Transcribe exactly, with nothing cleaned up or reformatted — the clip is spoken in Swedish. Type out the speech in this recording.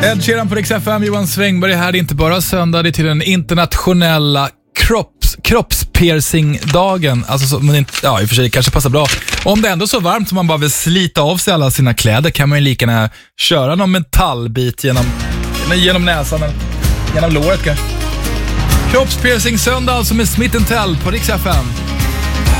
Ed Sheeran på Rix F M, Johan Svängberg här. Det är inte bara söndag, det är till den internationella kropps, kroppspiercing-dagen. Alltså, så, men inte, ja, i och för sig kanske passar bra. Om det är ändå så varmt som man bara vill slita av sig alla sina kläder kan man ju lika gärna köra någon metallbit genom, genom näsan eller genom låret kanske. Kroppspiercing söndag alltså med Smith and Tell på Rix F M.